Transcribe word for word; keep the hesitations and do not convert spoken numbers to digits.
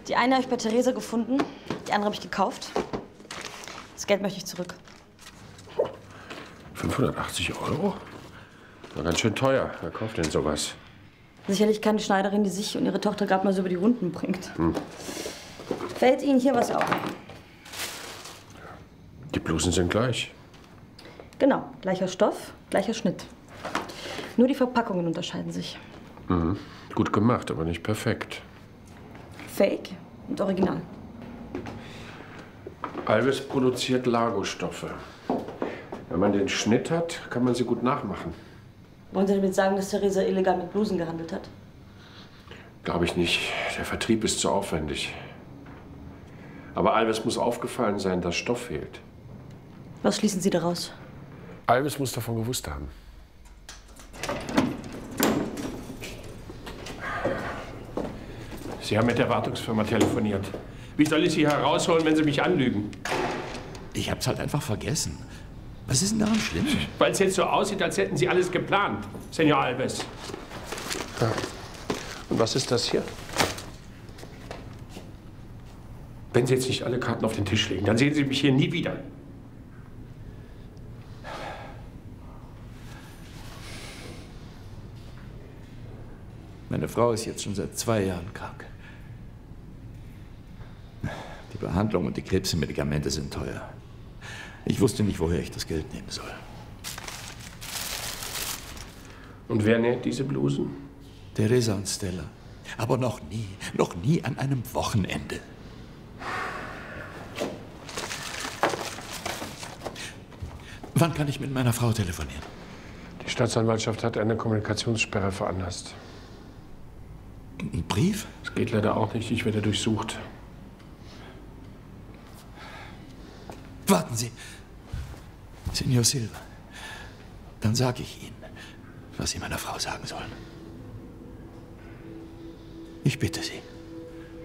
Die eine habe ich bei Theresa gefunden, die andere habe ich gekauft. Das Geld möchte ich zurück. fünfhundertachtzig Euro? War ganz schön teuer. Wer kauft denn sowas? Sicherlich keine Schneiderin, die sich und ihre Tochter gerade mal so über die Runden bringt. Hm. Fällt Ihnen hier was auf? Die Blusen sind gleich. Genau, gleicher Stoff, gleicher Schnitt. Nur die Verpackungen unterscheiden sich. Mhm. Gut gemacht, aber nicht perfekt. Fake und Original. Alves produziert Largo-Stoffe. Wenn man den Schnitt hat, kann man sie gut nachmachen. Wollen Sie damit sagen, dass Theresa illegal mit Blusen gehandelt hat? Glaube ich nicht. Der Vertrieb ist zu aufwendig. Aber Alves muss aufgefallen sein, dass Stoff fehlt. Was schließen Sie daraus? Alves muss davon gewusst haben. Sie haben mit der Wartungsfirma telefoniert. Wie soll ich Sie herausholen, wenn Sie mich anlügen? Ich hab's halt einfach vergessen. Was ist denn daran schlimm? Weil es jetzt so aussieht, als hätten Sie alles geplant, Senor Alves. Ja. Und was ist das hier? Wenn Sie jetzt nicht alle Karten auf den Tisch legen, dann sehen Sie mich hier nie wieder. Meine Frau ist jetzt schon seit zwei Jahren krank. Die Behandlung und die Krebsmedikamente sind teuer. Ich wusste nicht, woher ich das Geld nehmen soll. Und wer näht diese Blusen? Theresa und Stella. Aber noch nie, noch nie an einem Wochenende. Wann kann ich mit meiner Frau telefonieren? Die Staatsanwaltschaft hat eine Kommunikationssperre veranlasst. Ein Brief? Das geht leider auch nicht. Ich werde durchsucht. Warten Sie. Senor Silva. Dann sage ich Ihnen, was Sie meiner Frau sagen sollen. Ich bitte Sie.